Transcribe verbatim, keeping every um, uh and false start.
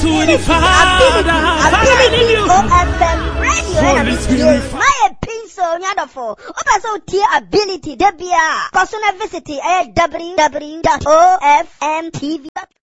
the Father. Ability O F M radio. My pencil nyadofo. Opa so tie ability debia. Kosuna visit w w w dot o f m t v dot com.